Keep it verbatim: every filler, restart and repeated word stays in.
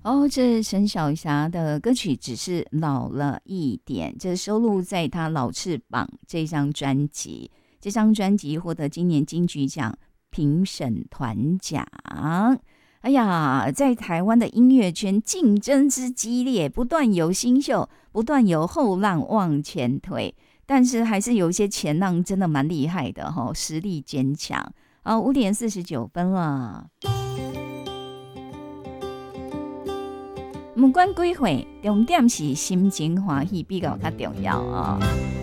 哦，这是沈小霞的歌曲，只是老了一点，这收录在她《老翅膀》这张专辑。这张专辑获得今年金曲奖评审团奖。哎呀，在台湾的音乐圈竞争之激烈，不断有新秀，不断有后浪往前推，但是还是有一些前浪真的蛮厉害的哈、哦，实力坚强。啊，五点四十九分了。不管几岁，重点是心情欢喜比较较重要啊、哦。